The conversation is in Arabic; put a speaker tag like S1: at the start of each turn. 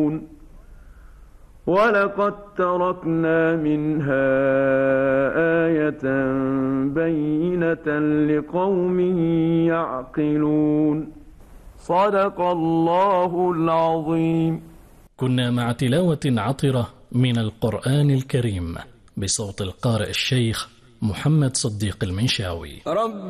S1: يعقلون ولقد تركنا منها آية بينة لقوم يعقلون صدق الله العظيم.
S2: كنا مع تلاوة عطرة من القرآن الكريم بصوت القارئ الشيخ محمد صديق المنشاوي.